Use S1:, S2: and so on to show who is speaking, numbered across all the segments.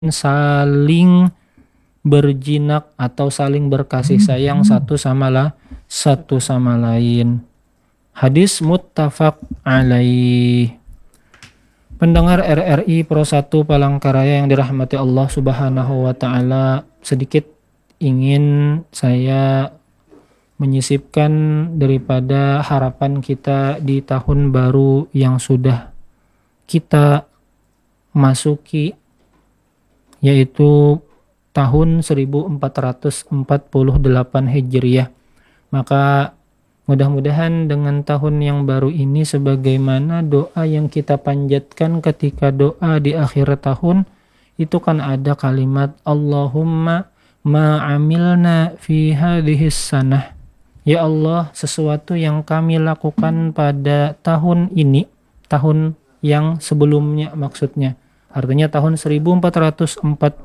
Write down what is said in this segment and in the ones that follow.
S1: saling berjinak atau saling berkasih sayang satu sama lain. Hadis muttafaq alaih. Pendengar RRI Pro 1 Palangkaraya yang dirahmati Allah Subhanahu wa taala, sedikit ingin saya menyisipkan daripada harapan kita di tahun baru yang sudah kita masuki, yaitu tahun 1448 Hijriah. Maka mudah-mudahan dengan tahun yang baru ini, sebagaimana doa yang kita panjatkan ketika doa di akhir tahun, itu kan ada kalimat Allahumma ma'amilna fi hadhis sanah. Ya Allah, sesuatu yang kami lakukan pada tahun ini, tahun yang sebelumnya maksudnya, artinya tahun 1447,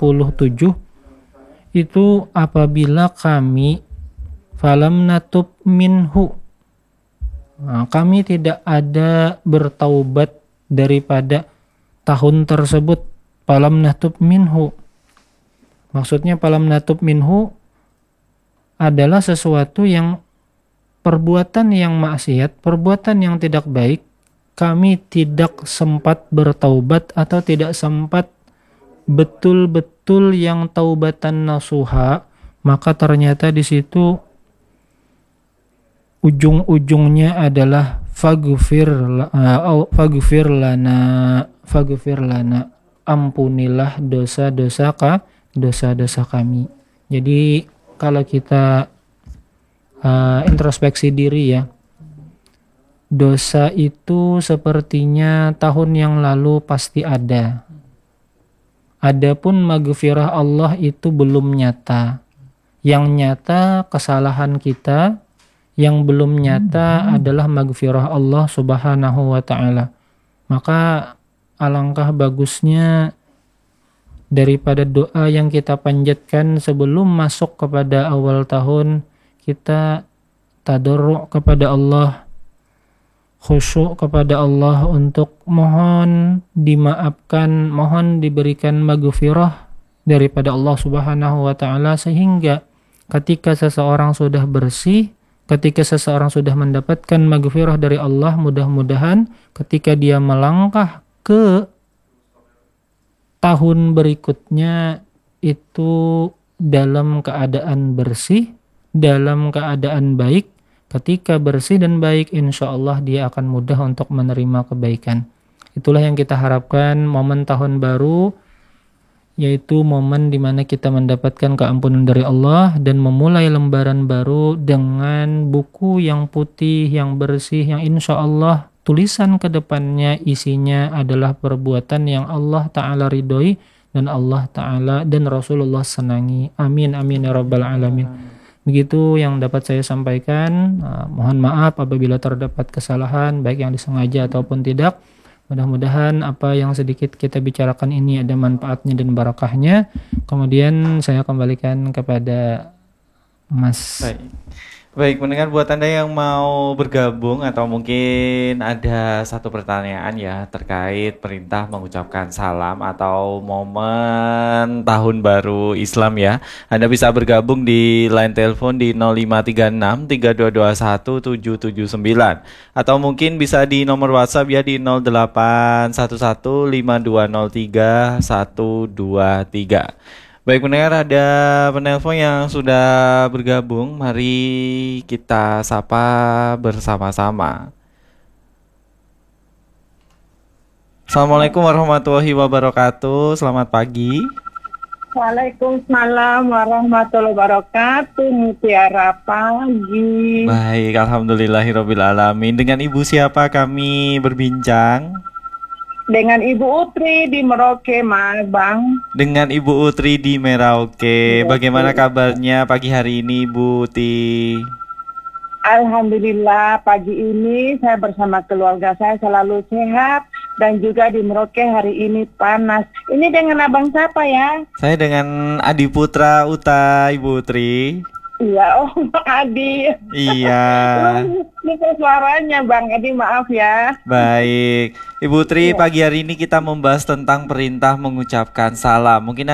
S1: itu apabila kami falam natub minhu, kami tidak ada bertaubat daripada tahun tersebut. Falam natub minhu, maksudnya falam natub minhu adalah sesuatu yang perbuatan yang maksiat, perbuatan yang tidak baik, kami tidak sempat bertaubat atau tidak sempat betul-betul yang taubatan nasuha, maka ternyata di situ ujung-ujungnya adalah faghfir lana, ampunilah dosa-dosa kami. Jadi kalau kita introspeksi diri ya, dosa itu sepertinya tahun yang lalu pasti ada. Adapun maghfirah Allah itu belum nyata. Yang nyata kesalahan kita, yang belum nyata adalah maghfirah Allah Subhanahu wa taala. Maka alangkah bagusnya daripada doa yang kita panjatkan sebelum masuk kepada awal tahun, kita tadarru' kepada Allah, khusyuk kepada Allah untuk mohon dimaafkan, mohon diberikan maghfirah daripada Allah Subhanahu wa taala, sehingga ketika seseorang sudah bersih, ketika seseorang sudah mendapatkan maghfirah dari Allah, mudah-mudahan ketika dia melangkah ke tahun berikutnya itu dalam keadaan bersih, dalam keadaan baik. Ketika bersih dan baik, insya Allah dia akan mudah untuk menerima kebaikan. Itulah yang kita harapkan momen tahun baru, yaitu momen dimana kita mendapatkan keampunan dari Allah dan memulai lembaran baru dengan buku yang putih, yang bersih, yang insya Allah tulisan ke depannya isinya adalah perbuatan yang Allah Ta'ala ridhoi dan Allah Ta'ala dan Rasulullah senangi. Amin, amin ya rabbal alamin. Begitu yang dapat saya sampaikan. Mohon maaf apabila terdapat kesalahan, baik yang disengaja ataupun tidak. Mudah-mudahan apa yang sedikit kita bicarakan ini ada manfaatnya dan barakahnya. Kemudian saya kembalikan kepada Mas.
S2: Baik, mendengar buat Anda yang mau bergabung atau mungkin ada satu pertanyaan ya terkait perintah mengucapkan salam atau momen tahun baru Islam ya. Anda bisa bergabung di line telepon di 0536 3221 779 atau mungkin bisa di nomor WhatsApp ya di 0811 5203 123. Baik pendengar, ada penelpon yang sudah bergabung. Mari kita sapa bersama-sama. Assalamualaikum warahmatullahi wabarakatuh. Selamat pagi.
S3: Waalaikumsalam warahmatullahi wabarakatuh. Mutiara pagi.
S2: Baik, alhamdulillahirabbil alamin. Dengan Ibu siapa kami berbincang?
S3: Dengan Ibu Utri di Merauke, Bang.
S2: Dengan Ibu Utri di Merauke. Bagaimana kabarnya pagi hari ini, Bu Uti?
S3: Alhamdulillah pagi ini saya bersama keluarga saya selalu sehat dan juga di Merauke hari ini panas. Ini dengan abang siapa ya?
S2: Saya dengan Adi Putra Uta, Ibu Utri.
S3: Iya, oh Bang Adi.
S2: Iya.
S3: Lupa suaranya Bang Adi, maaf ya.
S2: Baik. Ibu Tri,
S3: Iya.
S2: pagi hari ini kita membahas tentang perintah mengucapkan salam. Mungkin